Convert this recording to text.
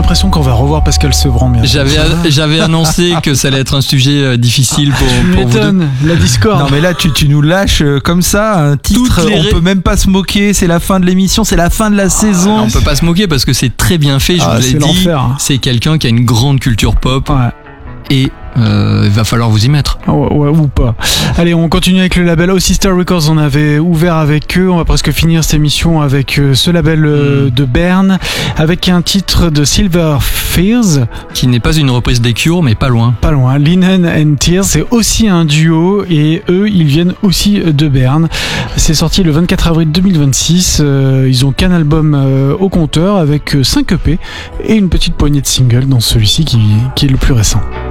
l'impression qu'on va revoir Pascal Sevran bientôt. J'avais annoncé que ça allait être un sujet difficile pour vous deux. La Discord. Non mais là tu nous lâches comme ça un titre, on peut même pas se moquer, c'est la fin de l'émission, c'est la fin de la saison. On peut pas se moquer parce que c'est très bien fait, je vous l'ai dit. L'enfer. C'est quelqu'un qui a une grande culture pop. Ouais. Et il va falloir vous y mettre. Ouais, ou pas. Allez, on continue avec le label Sister Records. On avait ouvert avec eux. On va presque finir cette émission avec ce label de Berne, avec un titre de Silver Fears, qui n'est pas une reprise des Cure, mais pas loin. Pas loin. Linen and Tears, c'est aussi un duo et eux, ils viennent aussi de Berne. C'est sorti le 24 avril 2026. Ils ont qu'un album au compteur avec 5 EP et une petite poignée de singles dans celui-ci qui est le plus récent.